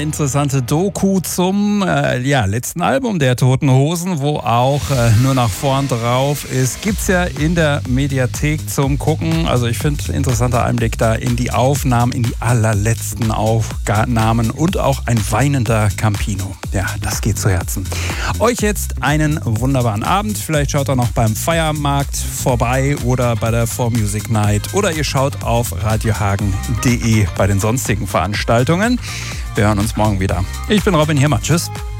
Interessante Doku zum letzten Album der Toten Hosen, wo auch nur nach vorn drauf ist. Gibt's ja in der Mediathek zum Gucken. Also ich finde, interessanter Einblick da in die Aufnahmen, in die allerletzten Aufnahmen und auch ein weinender Campino. Ja, das geht zu Herzen. Euch jetzt einen wunderbaren Abend. Vielleicht schaut ihr noch beim Feiermarkt vorbei oder bei der 4Music Night oder ihr schaut auf radiohagen.de bei den sonstigen Veranstaltungen. Wir hören uns morgen wieder. Ich bin Robin Hirmer. Tschüss.